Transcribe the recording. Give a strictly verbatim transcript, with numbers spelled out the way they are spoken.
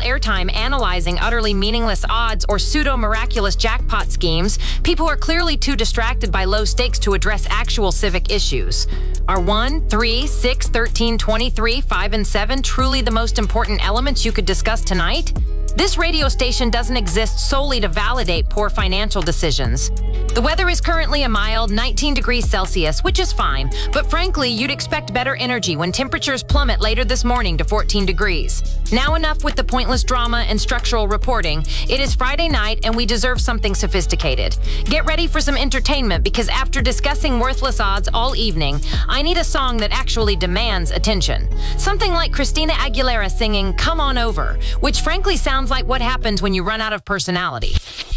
airtime analyzing utterly meaningless odds or pseudo-miraculous jackpot schemes, people are clearly too distracted by low stakes to address actual civic issues. Are one, three, six, thirteen, twenty-three, five, and seven truly the most important elements you could discuss tonight? This radio station doesn't exist solely to validate poor financial decisions. The weather is currently a mild nineteen degrees Celsius, which is fine, but frankly, you'd expect better energy when temperatures plummet later this morning to fourteen degrees. Now enough with the pointless drama and structural reporting. It is Friday night and we deserve something sophisticated. Get ready for some entertainment because after discussing worthless odds all evening, I need a song that actually demands attention. Something like Christina Aguilera singing "Come On Over," which frankly sounds like what happens when you run out of personality.